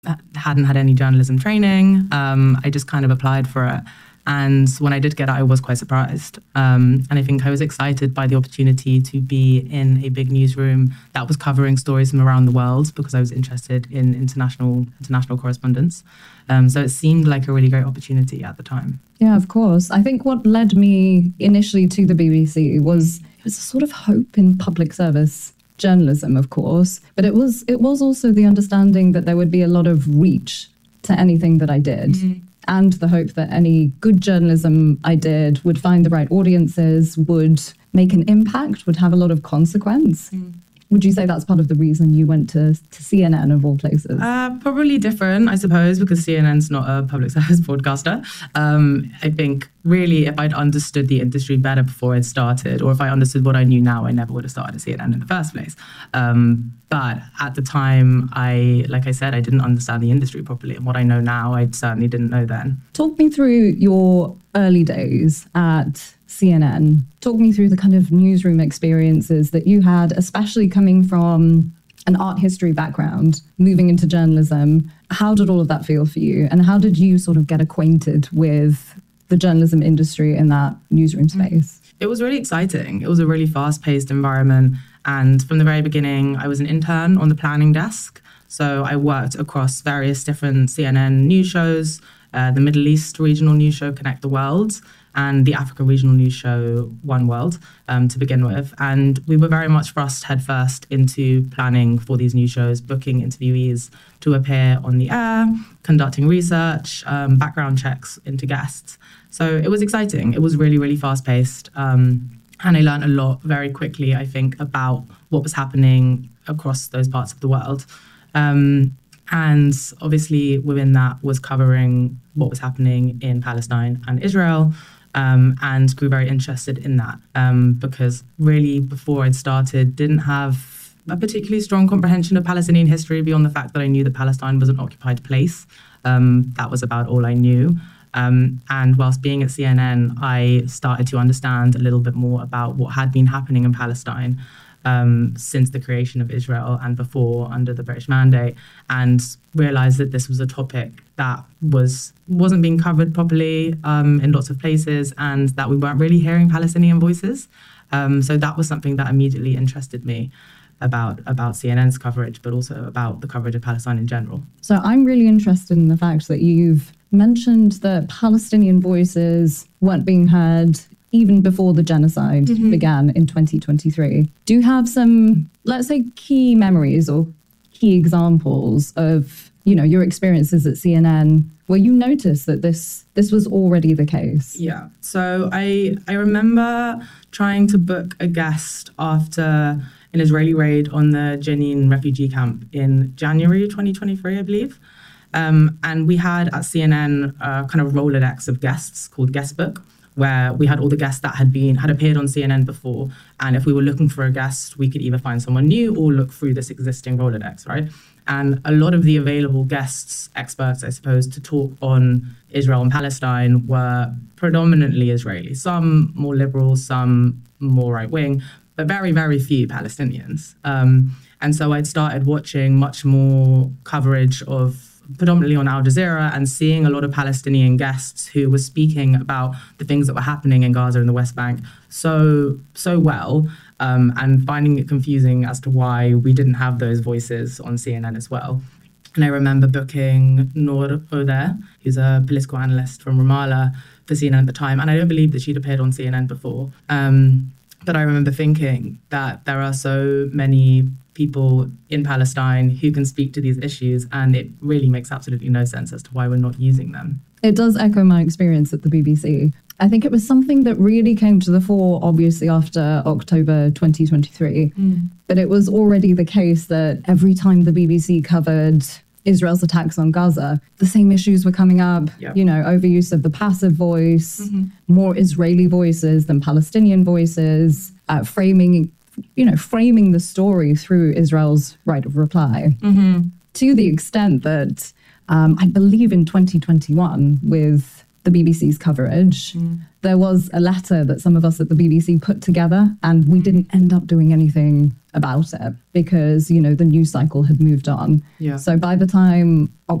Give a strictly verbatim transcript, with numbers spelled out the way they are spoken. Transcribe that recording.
hadn't had any journalism training. Um, I just kind of applied for it. And when I did get it, I was quite surprised. Um, and I think I was excited by the opportunity to be in a big newsroom that was covering stories from around the world, because I was interested in international international correspondence. Um, so it seemed like a really great opportunity at the time. Yeah, of course. I think what led me initially to the B B C was, it was a sort of hope in public service journalism, of course. But it was it was also the understanding that there would be a lot of reach to anything that I did. Mm-hmm. And the hope that any good journalism I did would find the right audiences, would make an impact, would have a lot of consequence. Mm. Would you say that's part of the reason you went to, to C N N of all places? Uh, probably different, I suppose, because C N N's not a public service broadcaster. Um, I think really if I'd understood the industry better before I'd started, or if I understood what I knew now, I never would have started at C N N in the first place. Um, but at the time, I, like I said, I didn't understand the industry properly. And what I know now, I certainly didn't know then. Talk me through your early days at C N N. Talk me through the kind of newsroom experiences that you had, especially coming from an art history background, moving into journalism. How did all of that feel for you? And how did you sort of get acquainted with the journalism industry in that newsroom space? It was really exciting. It was a really fast-paced environment. And from the very beginning, I was an intern on the planning desk. So I worked across various different C N N news shows, uh, the Middle East regional news show, Connect the World, and the Africa regional news show, One World, um, to begin with. And we were very much thrust headfirst into planning for these news shows, booking interviewees to appear on the air, conducting research, um, background checks into guests. So it was exciting. It was really, really fast-paced. Um, and I learned a lot very quickly, I think, about what was happening across those parts of the world. Um, and obviously within that was covering what was happening in Palestine and Israel, um, and grew very interested in that um, because really before I'd started, didn't have a particularly strong comprehension of Palestinian history beyond the fact that I knew that Palestine was an occupied place. Um, that was about all I knew. Um, and whilst being at C N N, I started to understand a little bit more about what had been happening in Palestine um, since the creation of Israel and before under the British Mandate, and realized that this was a topic that was, wasn't being covered properly um, in lots of places, and that we weren't really hearing Palestinian voices. Um, so that was something that immediately interested me about about C N N's coverage, but also about the coverage of Palestine in general. So I'm really interested in the fact that you've mentioned that Palestinian voices weren't being heard even before the genocide mm-hmm. began in twenty twenty-three. Do you have some, let's say, key memories or key examples of, you know, your experiences at C N N where you noticed that this this was already the case? Yeah. So I I remember trying to book a guest after an Israeli raid on the Jenin refugee camp in January twenty twenty-three, I believe. Um, and we had at C N N a kind of Rolodex of guests called Guestbook, where we had all the guests that had been had appeared on C N N before. And if we were looking for a guest, we could either find someone new or look through this existing Rolodex, right? And a lot of the available guests, experts, I suppose, to talk on Israel and Palestine were predominantly Israeli. Some more liberal, some more right-wing, but very, very few Palestinians. Um, and so I'd started watching much more coverage of predominantly on Al Jazeera and seeing a lot of Palestinian guests who were speaking about the things that were happening in Gaza and the West Bank so, so well, um, and finding it confusing as to why we didn't have those voices on C N N as well. And I remember booking Noor Oder, who's a political analyst from Ramallah, for C N N at the time, and I don't believe that she'd appeared on C N N before. Um, but I remember thinking that there are so many people in Palestine who can speak to these issues, and it really makes absolutely no sense as to why we're not using them. It does echo my experience at the B B C. I think it was something that really came to the fore, obviously, after October twenty twenty-three. Mm. But it was already the case that every time the B B C covered Israel's attacks on Gaza, the same issues were coming up, yep. you know, overuse of the passive voice, mm-hmm. more Israeli voices than Palestinian voices, uh, framing you know, framing the story through Israel's right of reply, mm-hmm. to the extent that um, I believe in twenty twenty-one, with the B B C's coverage, mm. there was a letter that some of us at the B B C put together, and we didn't end up doing anything about it because, you know, the news cycle had moved on. Yeah. So by the time